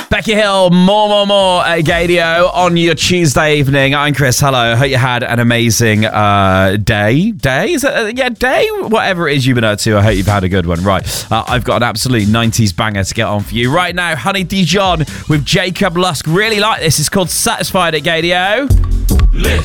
Becky Hill, more at Gadio on your Tuesday evening. I'm Chris. Hello. Hope you had an amazing day. Day? Is it? Yeah, day? Whatever it is you've been up to, I hope you've had a good one. Right. I've got an absolute 90s banger to get on for you. Right now, Honey Dijon with Jacob Lusk. Really like this. It's called Satisfied at Gadio. Listen.